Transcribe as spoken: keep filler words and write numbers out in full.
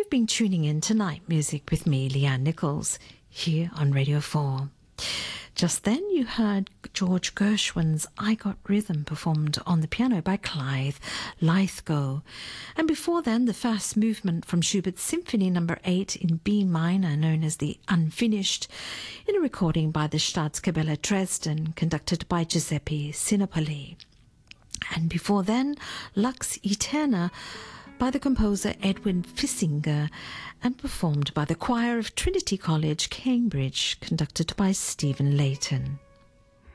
You've been tuning in to Night Music with me, Leanne Nichols, here on Radio four. Just then you heard George Gershwin's I Got Rhythm performed on the piano by Clive Lythgoe. And before then, the first movement from Schubert's Symphony number eight in B minor, known as the Unfinished, in a recording by the Staatskapelle Dresden, conducted by Giuseppe Sinopoli. And before then, Lux Eterna by the composer Edwin Fissinger and performed by the choir of Trinity College, Cambridge, conducted by Stephen Layton.